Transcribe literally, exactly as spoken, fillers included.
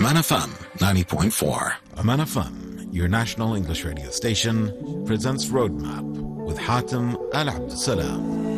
Aman F M ninety point four. Aman F M, your national English radio station, presents Roadmap with Hatem Al Abdussalam.